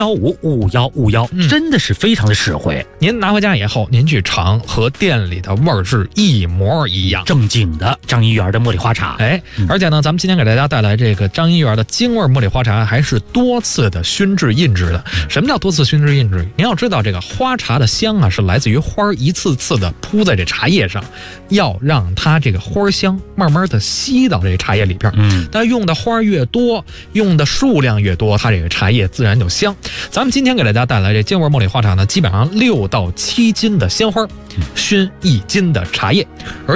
055151，真的是非常的实惠。 您拿回家以后，您去尝，和店里的味儿是一模一样， 正经的张一元的茉莉花茶。 而且呢，咱们今天给大家带来这个张一元的京味茉莉花茶，还是多次的熏制印制的。什么叫多次熏制印制？您要知道，这个花茶的香啊，是来自于花一次次的铺在这茶叶上，要让它这个花香慢慢的吸到这茶叶里边。但用的花越多，用的数量越多，它这个茶叶自然就香。咱们今天给大家带来这京味茉莉花茶呢，基本上6到7斤的鲜花，熏1斤的茶叶。